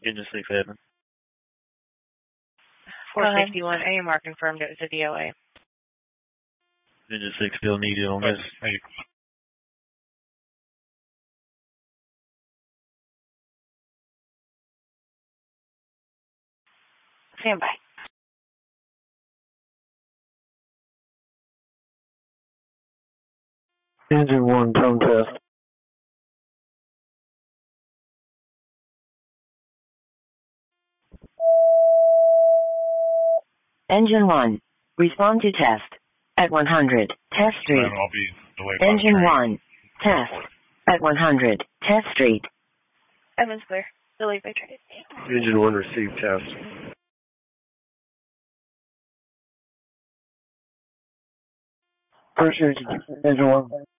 Engine 6 admin. 461 AMR confirmed it was a DOA. Engine 6 still needed on this. Hey. Stand by. Engine 1, tone test. Engine 1, respond to test. At 100, test street. I'll be delayed by the Engine train. 1, test. At 100, test street. Evans clear. Delayed by train. Engine 1 received test. First engine 1.